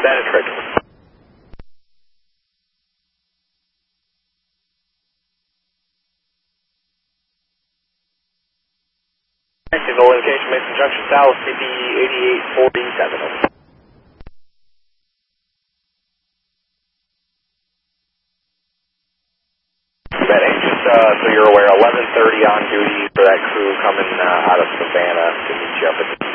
That is correct. Signal location, Mason Junction South, CP 8847. So you're aware, 11:30 on duty for that crew coming out of Savannah to meet you up at the